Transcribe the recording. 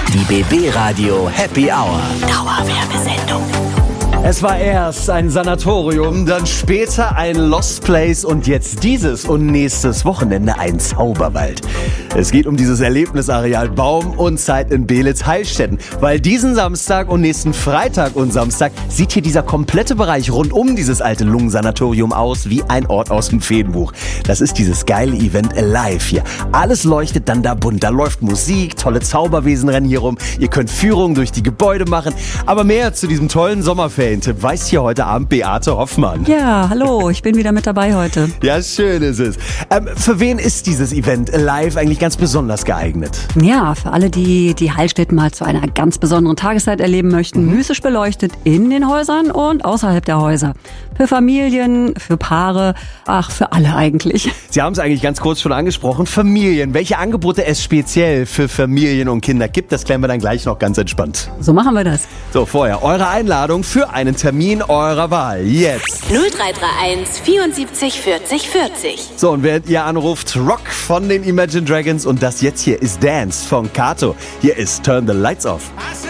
Die BB Radio Happy Hour. Dauerwerbesendung. Es war erst ein Sanatorium, dann später ein Lost Place und jetzt dieses und nächstes Wochenende ein Zauberwald. Es geht um dieses Erlebnisareal Baum und Zeit in Beelitz-Heilstätten, weil diesen Samstag und nächsten Freitag und Samstag sieht hier dieser komplette Bereich rund um dieses alte Lungensanatorium aus wie ein Ort aus dem Feenbuch. Das ist dieses geile Event Alive hier. Alles leuchtet dann da bunt, da läuft Musik, tolle Zauberwesen rennen hier rum, ihr könnt Führungen durch die Gebäude machen, aber mehr zu diesem tollen Sommerferientipp weiß hier heute Abend Beate Hoffmann. Ja, hallo, ich bin wieder mit dabei heute. Ja, schön ist es. Für wen ist dieses Event Alive eigentlich ganz besonders geeignet? Ja, für alle, die Heilstätten mal zu einer ganz besonderen Tageszeit erleben möchten. Mystisch beleuchtet in den Häusern und außerhalb der Häuser. Für Familien, für Paare, für alle eigentlich. Sie haben es eigentlich ganz kurz schon angesprochen. Familien. Welche Angebote es speziell für Familien und Kinder gibt, das klären wir dann gleich noch ganz entspannt. So machen wir das. So, vorher eure Einladung für einen Termin eurer Wahl. Jetzt. 0331 74 40 40. So, und während ihr anruft, Rock von den Imagine Dragons und das jetzt hier ist Dance von Kato. Hier ist Turn the Lights Off.